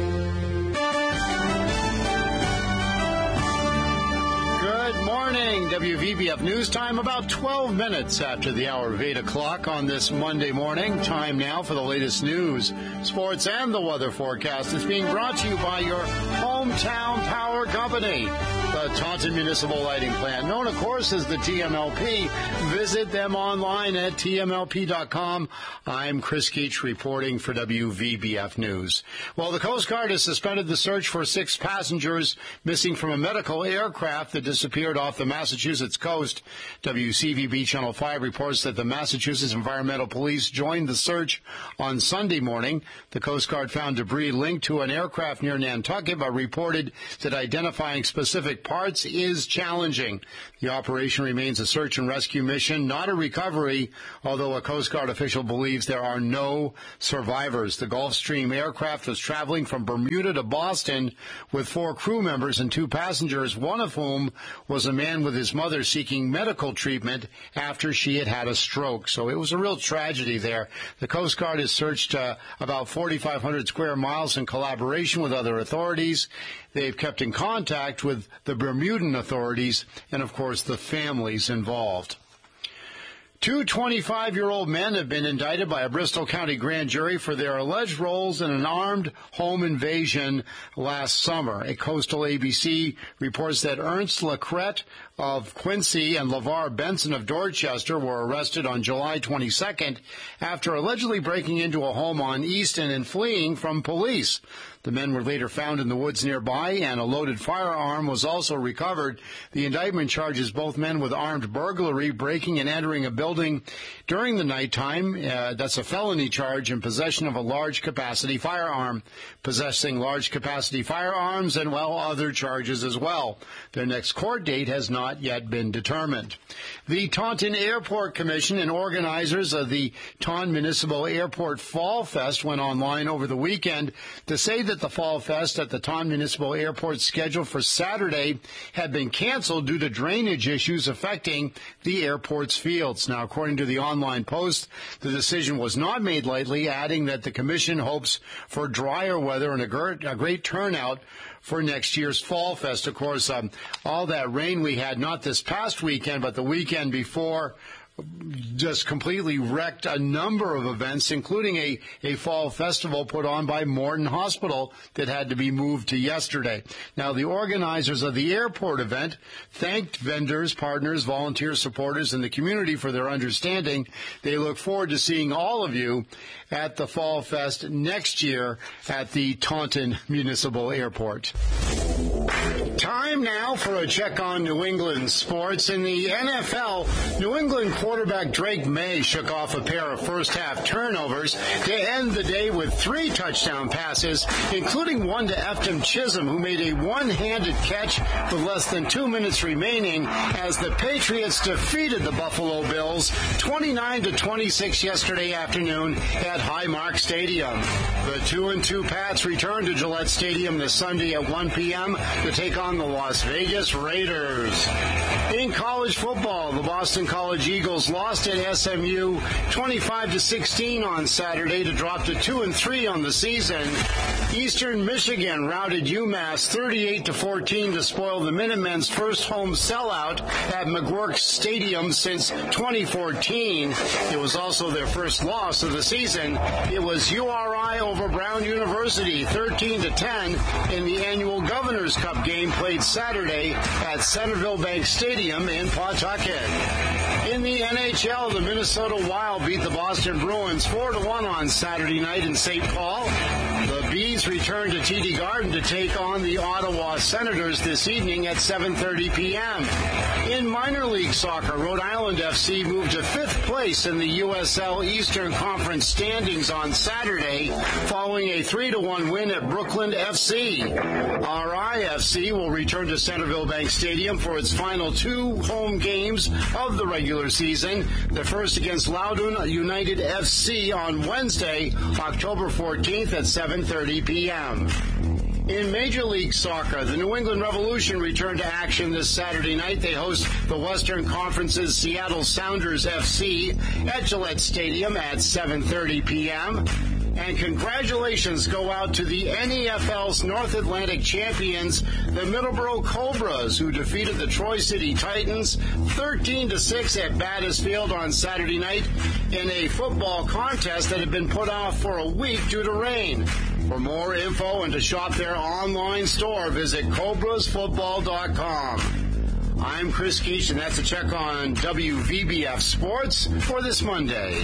Good morning, W V B F News Time, about twelve minutes after the hour of eight o'clock on this Monday morning. Time now for the latest news, sports, and the weather forecast. It's being brought to you by your hometown power company, the Taunton Municipal Lighting Plant, known, of course, as the T M L P. Visit them online at T M L P dot com. I'm Chris Keach reporting for W V B F News. Well, the Coast Guard has suspended the search for six passengers missing from a medical aircraft that disappeared off the Massachusetts coast. W C V B Channel five reports that the Massachusetts Environmental Police joined the search on Sunday morning. The Coast Guard found debris linked to an aircraft near Nantucket, but reported that identifying specific parts is challenging. The operation remains a search and rescue mission, not a recovery, although a Coast Guard official believes there are no survivors. The Gulfstream aircraft was traveling from Bermuda to Boston with four crew members and two passengers, one of whom was a man with his mother seeking medical treatment after she had had a stroke. So it was a real tragedy there. The Coast Guard has searched uh, about forty-five hundred square miles in collaboration with other authorities. They've kept in contact with the Bermudan authorities and, of course, the families involved. Two twenty-five-year-old men have been indicted by a Bristol County grand jury for their alleged roles in an armed home invasion last summer. A Coastal A B C reports that Ernst Lacrette of Quincy and LeVar Benson of Dorchester were arrested on July twenty-second after allegedly breaking into a home on Easton and fleeing from police. The men were later found in the woods nearby, and a loaded firearm was also recovered. The indictment charges both men with armed burglary, breaking and entering a building during the nighttime. Uh, that's a felony charge, in possession of a large-capacity firearm, possessing large-capacity firearms, and, well, other charges as well. Their next court date has not yet been determined. The Taunton Airport Commission and organizers of the Taunton Municipal Airport Fall Fest went online over the weekend to say that the Fall Fest at the Taunton Municipal Airport scheduled for Saturday had been canceled due to drainage issues affecting the airport's fields. Now, according to the online post, the decision was not made lightly, adding that the commission hopes for drier weather and a great, a great turnout for next year's Fall Fest. Of course, um, all that rain we had, not this past weekend, but the weekend before, just completely wrecked a number of events, including a, a fall festival put on by Morton Hospital that had to be moved to yesterday. Now, the organizers of the airport event thanked vendors, partners, volunteers, supporters, and the community for their understanding. They look forward to seeing all of you at the Fall Fest next year at the Taunton Municipal Airport. Time now for a check on New England sports. In the N F L, New England quarterback Drake May shook off a pair of first-half turnovers to end the day with three touchdown passes, including one to Efton Chisholm, who made a one-handed catch with less than two minutes remaining as the Patriots defeated the Buffalo Bills twenty-nine to twenty-six yesterday afternoon at Highmark Stadium. The two and two Pats return to Gillette Stadium this Sunday at one p.m. to take on the Las Vegas Raiders. In college football, the Boston College Eagles lost at S M U twenty-five to sixteen on Saturday to drop to two and three on the season. Eastern Michigan routed UMass thirty-eight to fourteen to spoil the Minutemen's first home sellout at McGuirk Stadium since twenty fourteen. It was also their first loss of the season. It was U R I over Brown University thirteen to ten in the annual Governor's Cup game played Saturday at Centerville Bank Stadium in Pawtucket. In the N H L, the Minnesota Wild beat the Boston Bruins four to one on Saturday night in Saint Paul. The Bees Saints return to T D Garden to take on the Ottawa Senators this evening at seven thirty p.m. In minor league soccer, Rhode Island F C moved to fifth place in the U S L Eastern Conference standings on Saturday following a three to one win at Brooklyn F C. R I F C will return to Centerville Bank Stadium for its final two home games of the regular season. The first against Loudoun United F C on Wednesday, October fourteenth at seven thirty p.m. In Major League Soccer, the New England Revolution return to action this Saturday night. They host the Western Conference's Seattle Sounders F C at Gillette Stadium at seven thirty p.m. And congratulations go out to the N E F L's North Atlantic champions, the Middleborough Cobras, who defeated the Troy City Titans thirteen to six at Battis Field on Saturday night in a football contest that had been put off for a week due to rain. For more info and to shop their online store, visit cobras football dot com. I'm Chris Keach, and that's a check on W V B F Sports for this Monday.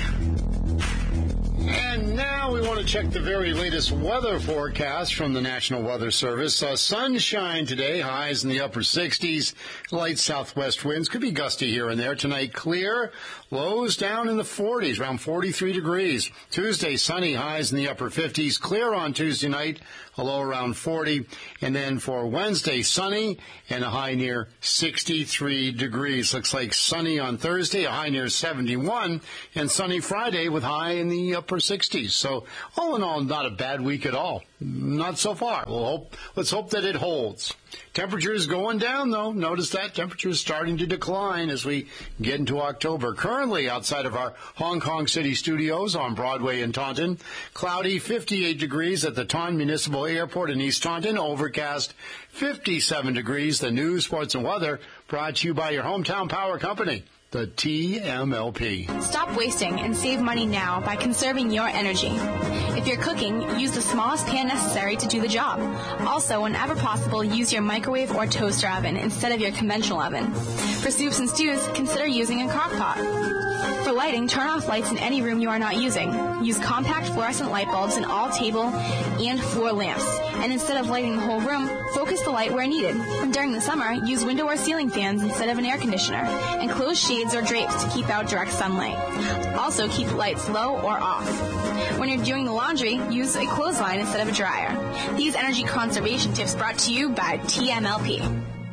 And now we want to check the very latest weather forecast from the National Weather Service. Uh, sunshine today, highs in the upper sixties, light southwest winds. Could be gusty here and there. Tonight, clear, lows down in the forties, around forty-three degrees. Tuesday, sunny, highs in the upper fifties, clear on Tuesday night, a low around forty. And then for Wednesday, sunny and a high near sixty-three degrees. Looks like sunny on Thursday, a high near seventy-one, and sunny Friday with high in the upper sixties. So all in all, not a bad week at all. Not so far. We'll hope, let's hope that it holds. Temperatures going down, though. Notice that temperatures starting to decline as we get into October. Currently, outside of our Hong Kong City studios on Broadway in Taunton, cloudy, fifty-eight degrees at the Taunton Municipal Airport in East Taunton, overcast, fifty-seven degrees. The news, sports, and weather brought to you by your hometown power company, the T M L P. Stop wasting and save money now by conserving your energy. If you're cooking, use the smallest pan necessary to do the job. Also, whenever possible, use your microwave or toaster oven instead of your conventional oven. For soups and stews, consider using a crock pot. For lighting, turn off lights in any room you are not using. Use compact fluorescent light bulbs in all table and floor lamps. And instead of lighting the whole room, focus the light where needed. And during the summer, use window or ceiling fans instead of an air conditioner. And close shades or drapes to keep out direct sunlight. Also, keep lights low or off. When you're doing the laundry, use a clothesline instead of a dryer. These energy conservation tips brought to you by T M L P.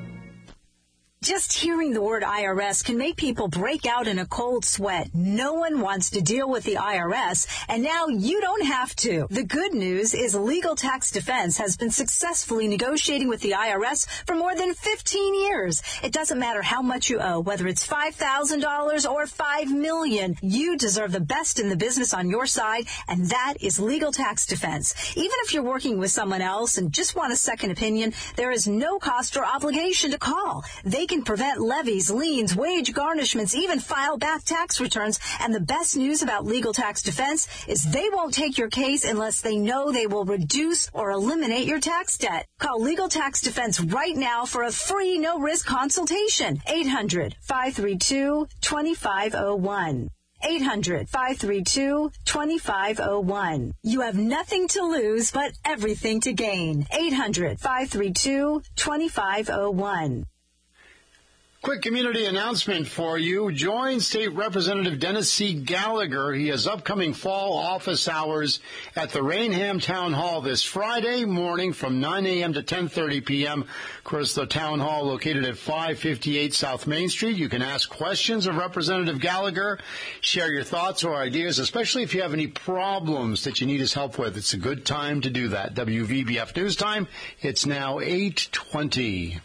Just hearing the word I R S can make people break out in a cold sweat. No one wants to deal with the I R S, and now you don't have to. The good news is Legal Tax Defense has been successfully negotiating with the I R S for more than fifteen years. It doesn't matter how much you owe, whether it's five thousand dollars or five million dollars. You deserve the best in the business on your side, and that is Legal Tax Defense. Even if you're working with someone else and just want a second opinion, there is no cost or obligation to call. They can prevent levies, liens, wage garnishments, even file back tax returns. And the best news about Legal Tax Defense is they won't take your case unless they know they will reduce or eliminate your tax debt. Call Legal Tax Defense right now for a free, no-risk consultation. eight hundred, five three two, two five zero one. eight hundred, five three two, two five zero one. You have nothing to lose but everything to gain. eight hundred, five three two, two five zero one. Quick community announcement for you. Join State Representative Dennis C. Gallagher. He has upcoming fall office hours at the Rainham Town Hall this Friday morning from nine a.m. to ten thirty p.m. Of course, the town hall located at five fifty-eight South Main Street. You can ask questions of Representative Gallagher, share your thoughts or ideas, especially if you have any problems that you need his help with. It's a good time to do that. W V B F News Time. It's now eight twenty.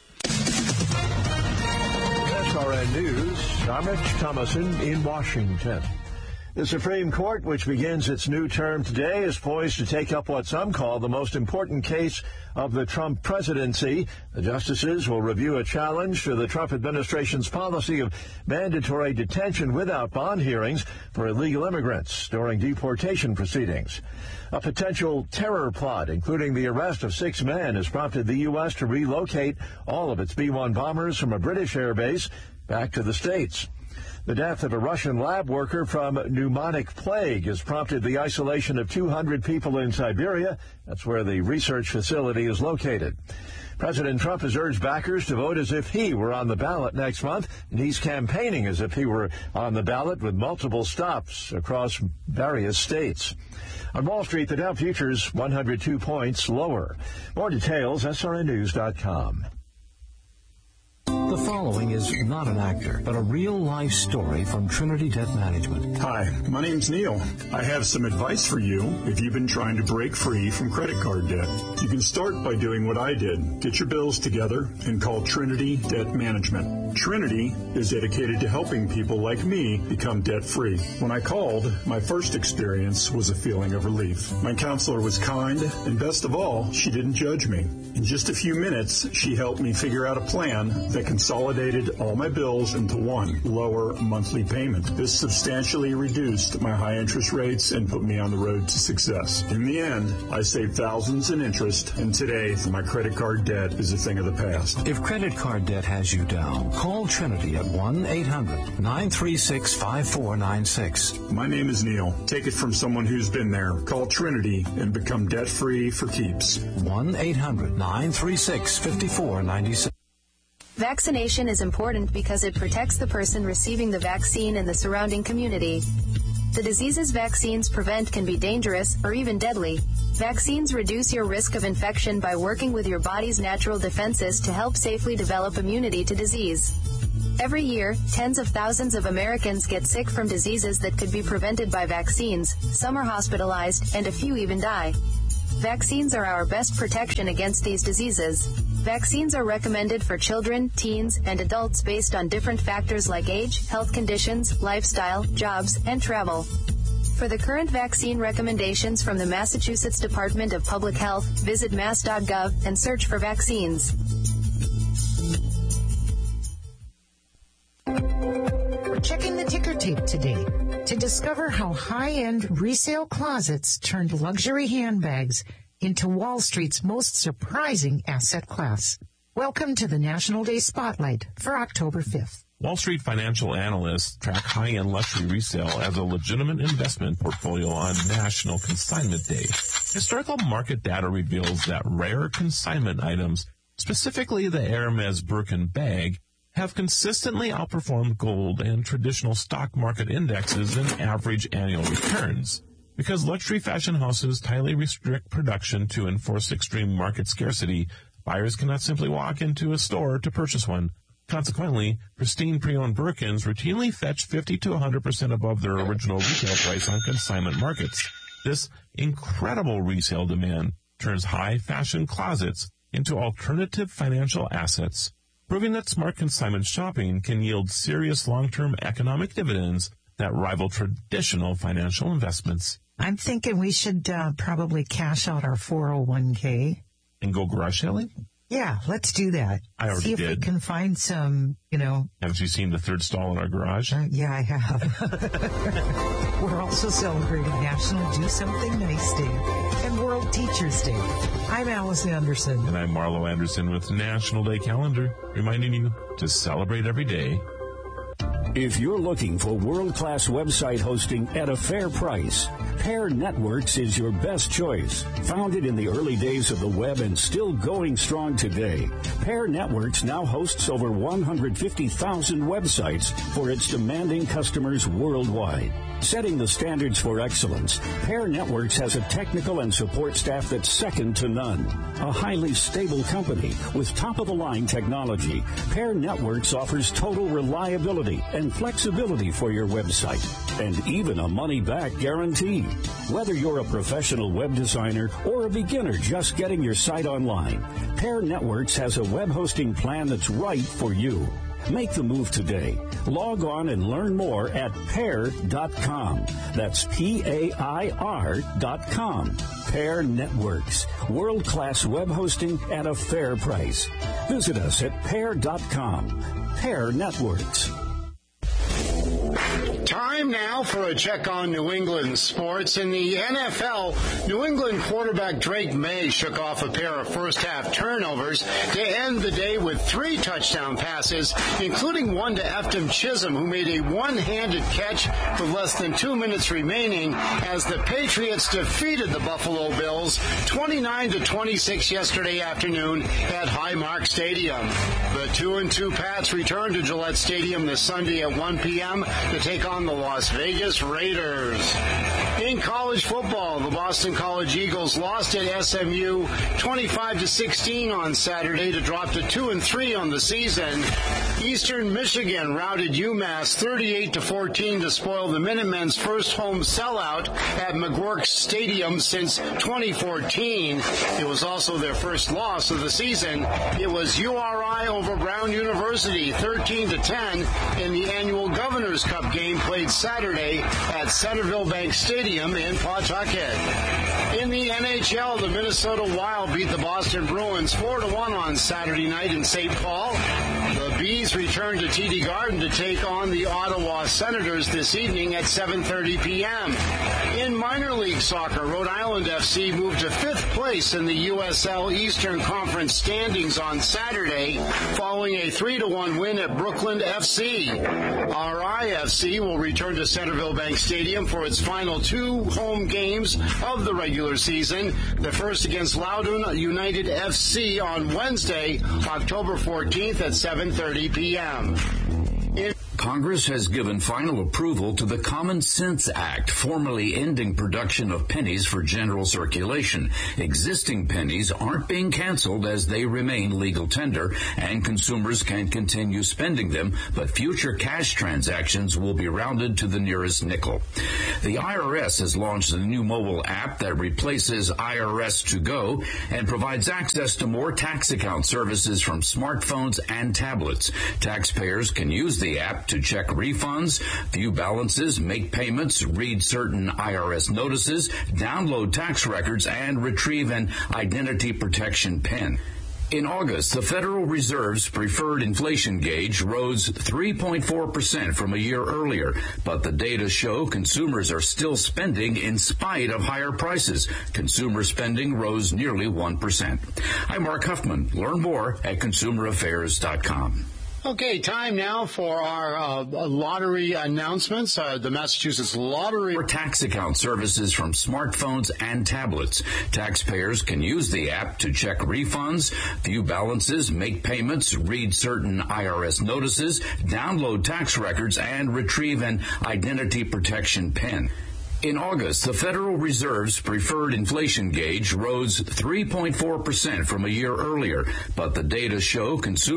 S R N News, I'm Rich Thomason in Washington. The Supreme Court, which begins its new term today, is poised to take up what some call the most important case of the Trump presidency. The justices will review a challenge to the Trump administration's policy of mandatory detention without bond hearings for illegal immigrants during deportation proceedings. A potential terror plot, including the arrest of six men, has prompted the U S to relocate all of its B one bombers from a British airbase back to the States. The death of a Russian lab worker from pneumonic plague has prompted the isolation of two hundred people in Siberia. That's where the research facility is located. President Trump has urged backers to vote as if he were on the ballot next month, and he's campaigning as if he were on the ballot with multiple stops across various states. On Wall Street, the Dow futures one hundred two points lower. More details, S R N news dot com. The following is not an actor, but a real-life story from Trinity Debt Management. Hi, my name's Neil. I have some advice for you if you've been trying to break free from credit card debt. You can start by doing what I did. Get your bills together and call Trinity Debt Management. Trinity is dedicated to helping people like me become debt-free. When I called, my first experience was a feeling of relief. My counselor was kind, and best of all, she didn't judge me. In just a few minutes, she helped me figure out a plan that consolidated all my bills into one lower monthly payment. This substantially reduced my high interest rates and put me on the road to success. In the end, I saved thousands in interest, and today my credit card debt is a thing of the past. If credit card debt has you down, call Trinity at one eight hundred nine three six five four nine six. My name is Neil. Take it from someone who's been there. Call Trinity and become debt-free for keeps. one eight hundred nine three six five four nine six. Vaccination is important because it protects the person receiving the vaccine and the surrounding community. The diseases vaccines prevent can be dangerous or even deadly. Vaccines reduce your risk of infection by working with your body's natural defenses to help safely develop immunity to disease. Every year, tens of thousands of Americans get sick from diseases that could be prevented by vaccines. Some are hospitalized, and a few even die. Vaccines are our best protection against these diseases. Vaccines are recommended for children, teens, and adults based on different factors like age, health conditions, lifestyle, jobs, and travel. For the current vaccine recommendations from the Massachusetts Department of Public Health, visit mass dot gov and search for vaccines. We're checking the ticker tape today to discover how high-end resale closets turned luxury handbags into Wall Street's most surprising asset class. Welcome to the National Day Spotlight for October fifth. Wall Street financial analysts track high-end luxury resale as a legitimate investment portfolio on National Consignment Day. Historical market data reveals that rare consignment items, specifically the Hermes Birkin bag, have consistently outperformed gold and traditional stock market indexes in average annual returns. Because luxury fashion houses tightly restrict production to enforce extreme market scarcity, buyers cannot simply walk into a store to purchase one. Consequently, pristine pre-owned Birkins routinely fetch fifty to one hundred percent above their original retail price on consignment markets. This incredible resale demand turns high fashion closets into alternative financial assets, proving that smart consignment shopping can yield serious long-term economic dividends that rival traditional financial investments. I'm thinking we should uh, probably cash out our four oh one k. And go garage selling? Yeah, let's do that. I already See if did. we can find some, you know. Haven't you seen the third stall in our garage? Uh, yeah, I have. We're also celebrating National Do Something Nice Day and World Teachers Day. I'm Alice Anderson. And I'm Marlo Anderson with National Day Calendar, reminding you to celebrate every day. If you're looking for world-class website hosting at a fair price, Pair Networks is your best choice. Founded in the early days of the web and still going strong today, Pair Networks now hosts over one hundred fifty thousand websites for its demanding customers worldwide. Setting the standards for excellence, Pair Networks has a technical and support staff that's second to none. A highly stable company with top-of-the-line technology, Pair Networks offers total reliability and flexibility for your website, and even a money-back guarantee. Whether you're a professional web designer or a beginner just getting your site online, Pair Networks has a web hosting plan that's right for you. Make the move today. Log on and learn more at pair dot com. That's P A I R dot com. Pair Networks. World-class web hosting at a fair price. Visit us at pair dot com. Pair Networks. Time Time now for a check on New England sports. In the N F L, New England quarterback Drake May shook off a pair of first-half turnovers to end the day with three touchdown passes, including one to Efton Chisholm, who made a one-handed catch with less than two minutes remaining as the Patriots defeated the Buffalo Bills twenty-nine to twenty-six yesterday afternoon at Highmark Stadium. The two and two Pats return to Gillette Stadium this Sunday at one p.m. to take on the Las Vegas Raiders. In college football, the Boston College Eagles lost at S M U twenty-five to sixteen on Saturday to drop to two and three on the season. Eastern Michigan routed UMass thirty-eight to fourteen to spoil the Minutemen's first home sellout at McGuirk Stadium since twenty fourteen. It was also their first loss of the season. It was U R I over Brown University thirteen to ten in the annual Governor's Cup game played Saturday at Centerville Bank Stadium in Pawtucket. In the N H L, the Minnesota Wild beat the Boston Bruins four to one on Saturday night in Saint Paul. The Bees return to T D Garden to take on the Ottawa Senators this evening at seven thirty p.m. In minor league soccer, Rhode Island F C moved to fifth place in the U S L Eastern Conference standings on Saturday following a three to one win at Brooklyn F C. R I F C will return to Centerville Bank Stadium for its final two home games of the regular season. The first against Loudoun United F C on Wednesday, October fourteenth at seven thirty p.m. In Congress has given final approval to the Common Sense Act, formally ending production of pennies for general circulation. Existing pennies aren't being canceled as they remain legal tender, and consumers can continue spending them, but future cash transactions will be rounded to the nearest nickel. The I R S has launched a new mobile app that replaces I R S To Go and provides access to more tax account services from smartphones and tablets. Taxpayers can use the app to check refunds, view balances, make payments, read certain I R S notices, download tax records, and retrieve an identity protection PIN. In August, the Federal Reserve's preferred inflation gauge rose three point four percent from a year earlier, but the data show consumers are still spending in spite of higher prices. Consumer spending rose nearly one percent. I'm Mark Huffman. Learn more at consumer affairs dot com. Okay, time now for our uh, lottery announcements. Uh, the Massachusetts Lottery. For tax account services from smartphones and tablets. Taxpayers can use the app to check refunds, view balances, make payments, read certain I R S notices, download tax records, and retrieve an identity protection PIN. In August, the Federal Reserve's preferred inflation gauge rose three point four percent from a year earlier, but the data show consumers